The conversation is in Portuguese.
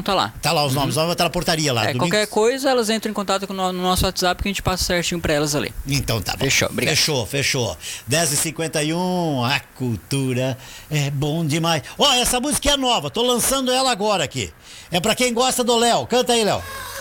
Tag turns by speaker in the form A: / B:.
A: tá lá.
B: Tá lá, os nomes vai estar na portaria lá.
A: Qualquer coisa, elas entram em contato no nosso WhatsApp que a gente passa certinho pra elas ali.
B: Então tá bom.
A: Fechou, obrigado.
B: Fechou. 10h51, a cultura é bom demais. Ó, essa música é nova, tô lançando ela agora aqui. É pra quem gosta do Léo. Canta aí, Léo.